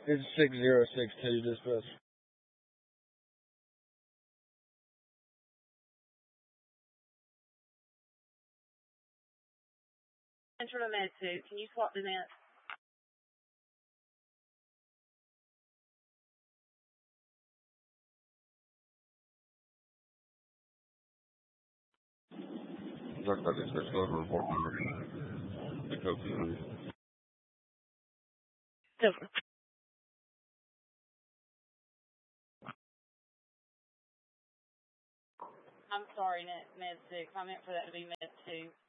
It's 6062 dispatch. Enter to Med 2. Can you swap the net? Zakładnie też report number. Over. I'm sorry, Med 6. I meant for that to be Med 2.